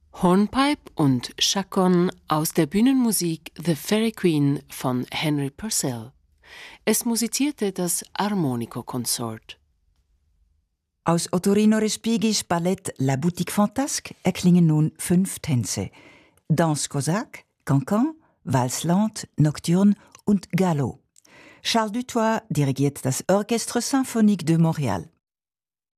Hornpipe und Chaconne aus der Bühnenmusik The Fairy Queen von Henry Purcell. Es musizierte das Armonico-Consort. Aus Ottorino Respigis Ballett La Boutique Fantasque erklingen nun 5 Tänze: Danse Cosaque, Cancan, Valse Lente, Nocturne und Galop. Charles Dutoit dirigiert das Orchestre Symphonique de Montréal.